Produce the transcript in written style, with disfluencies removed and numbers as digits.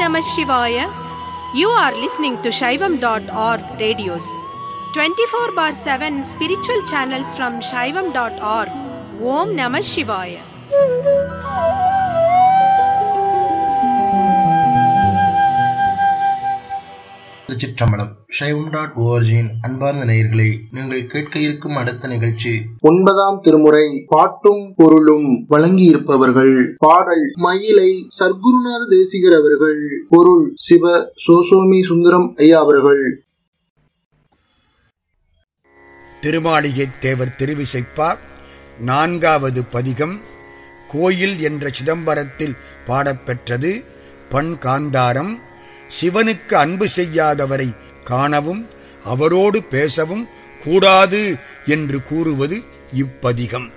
Namah Shivaya. You are listening to Shaivam.org radios. 24/7 spiritual channels from Shaivam.org. Om Namah Shivaya. திருச்சிற்றம்பலம். Shaivam.org-இன் அன்பார்ந்த நேயர்களே, நீங்கள் கேட்க இருக்கும் அடுத்த நிகழ்ச்சி 9ஆம் திருமுறை பாட்டும் பொருளும். வழங்கியிருப்பவர்கள் பாடல் மயிலை சர்க்குருநாத தேசிகர் அவர்கள். பொருள் சிவ சோசோமி சுந்தரம் ஐயா அவர்கள். திருமாளிகை தேவர் திருவிசைப்பா 4வது பதிகம். கோயில் என்ற சிதம்பரத்தில் பாடப்பெற்றது. பண் காந்தாரம். சிவனுக்கு அன்பு செய்யாதவரை காணவும் அவரோடு பேசவும் கூடாது என்று கூறுவது இப்பதிகம்.